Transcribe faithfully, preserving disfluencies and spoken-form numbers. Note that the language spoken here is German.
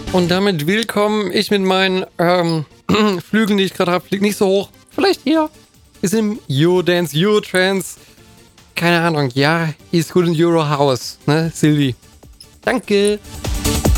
Und damit willkommen. Ich mit meinen ähm, Flügeln, die ich gerade habe, fliege nicht so hoch. Vielleicht hier. Wir sind im Eurodance, Eurotrance. Keine Ahnung. Ja, ist gut in Euro House, ne, Silvi? Danke.